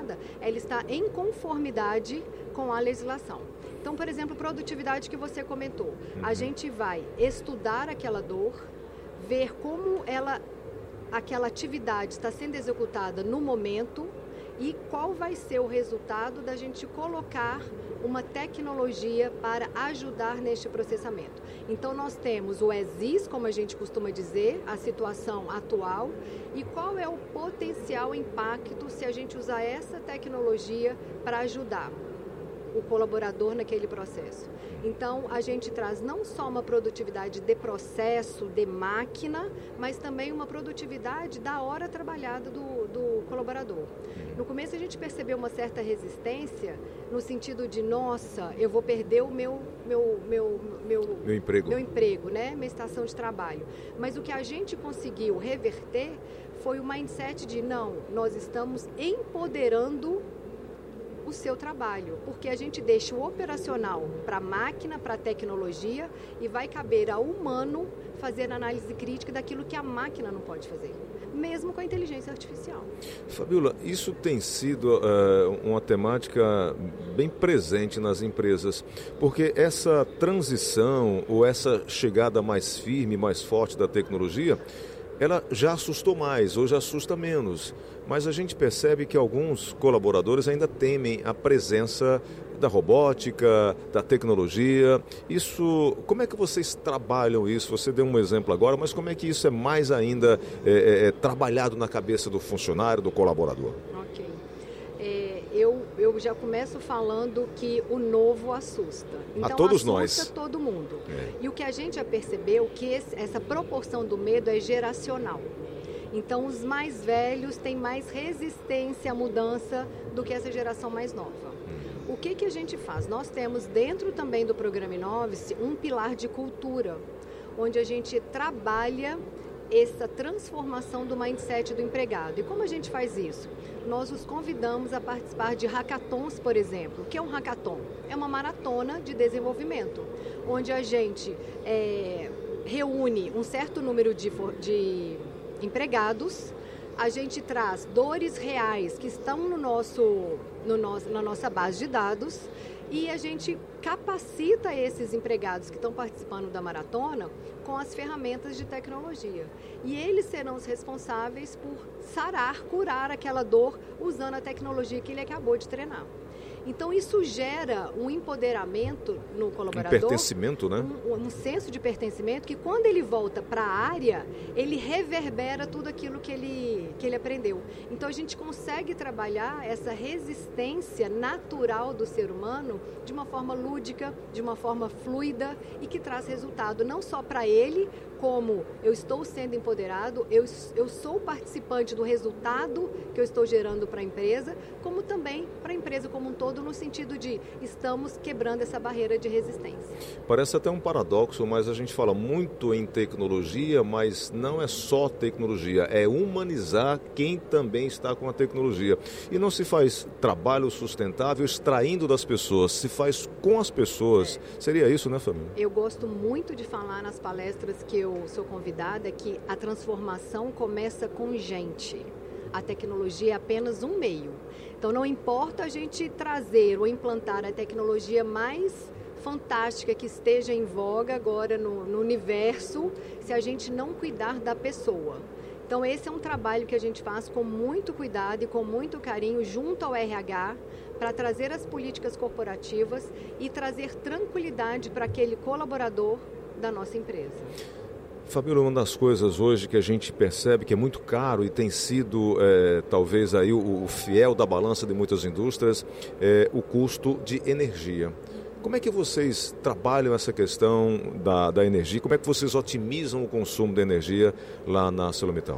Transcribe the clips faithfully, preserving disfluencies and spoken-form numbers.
aplicada, ela está em conformidade com a legislação. Então, por exemplo, produtividade que você comentou. Uhum. A gente vai estudar aquela dor, ver como ela, aquela atividade está sendo executada no momento e qual vai ser o resultado da gente colocar uma tecnologia para ajudar neste processamento. Então, nós temos o ESIS, como a gente costuma dizer, a situação atual, e qual é o potencial impacto se a gente usar essa tecnologia para ajudar o colaborador naquele processo. Então, a gente traz não só uma produtividade de processo, de máquina, mas também uma produtividade da hora trabalhada do, do colaborador. No começo, a gente percebeu uma certa resistência, no sentido de, nossa, eu vou perder o meu, meu, meu, meu, meu emprego, meu emprego, né? Minha estação de trabalho. Mas o que a gente conseguiu reverter foi o mindset de, não, nós estamos empoderando o seu trabalho, porque a gente deixa o operacional para a máquina, para a tecnologia, e vai caber ao humano fazer a análise crítica daquilo que a máquina não pode fazer, mesmo com a inteligência artificial. Fabíola, isso tem sido uh, uma temática bem presente nas empresas, porque essa transição ou essa chegada mais firme, mais forte da tecnologia, ela já assustou mais, hoje assusta menos, mas a gente percebe que alguns colaboradores ainda temem a presença da robótica, da tecnologia. Isso, como é que vocês trabalham isso? Você deu um exemplo agora, mas como é que isso é mais ainda é, é, trabalhado na cabeça do funcionário, do colaborador? Ok. É, eu, eu já começo falando que o novo assusta. Então, a todos assusta nós. todo mundo. É. E o que a gente já percebeu é que esse, essa proporção do medo é geracional. Então, os mais velhos têm mais resistência à mudança do que essa geração mais nova. O que, que a gente faz? Nós temos dentro também do programa Inove-se um pilar de cultura, onde a gente trabalha essa transformação do mindset do empregado. E como a gente faz isso? Nós os convidamos a participar de hackathons, por exemplo. O que é um hackathon? É uma maratona de desenvolvimento, onde a gente é, reúne um certo número de, de empregados, a gente traz dores reais que estão no nosso, no nosso, na nossa base de dados e a gente capacita esses empregados que estão participando da maratona com as ferramentas de tecnologia. E eles serão os responsáveis por sarar, curar aquela dor usando a tecnologia que ele acabou de treinar. Então, isso gera um empoderamento no colaborador. Um pertencimento, né? Um, um senso de pertencimento que, quando ele volta para a área, ele reverbera tudo aquilo que ele, que ele aprendeu. Então, a gente consegue trabalhar essa resistência natural do ser humano de uma forma lúdica, de uma forma fluida e que traz resultado não só para ele, como eu estou sendo empoderado, eu, eu sou participante do resultado que eu estou gerando para a empresa, como também para a empresa como um todo, no sentido de estamos quebrando essa barreira de resistência. Parece até um paradoxo, mas a gente fala muito em tecnologia, mas não é só tecnologia, é humanizar quem também está com a tecnologia. E não se faz trabalho sustentável extraindo das pessoas, se faz com as pessoas. É. Seria isso, né, Fabíola? Eu gosto muito de falar nas palestras que eu sou convidada que a transformação começa com gente. A tecnologia é apenas um meio. Então, não importa a gente trazer ou implantar a tecnologia mais fantástica que esteja em voga agora no, no universo, se a gente não cuidar da pessoa. Então, esse é um trabalho que a gente faz com muito cuidado e com muito carinho junto ao R H para trazer as políticas corporativas e trazer tranquilidade para aquele colaborador da nossa empresa. Fabíola, uma das coisas hoje que a gente percebe que é muito caro e tem sido é, talvez aí o, o fiel da balança de muitas indústrias, é o custo de energia. Como é que vocês trabalham essa questão da, da energia? Como é que vocês otimizam o consumo de energia lá na ArcelorMittal?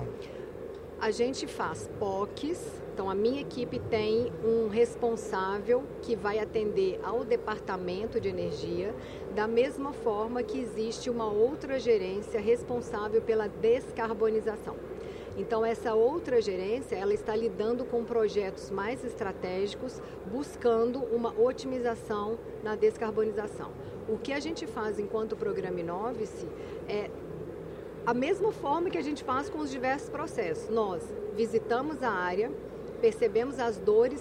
A gente faz P O Cs, então a minha equipe tem um responsável que vai atender ao departamento de energia, da mesma forma que existe uma outra gerência responsável pela descarbonização. Então, essa outra gerência, ela está lidando com projetos mais estratégicos, buscando uma otimização na descarbonização. O que a gente faz enquanto programa Inove-se é a mesma forma que a gente faz com os diversos processos. Nós visitamos a área, percebemos as dores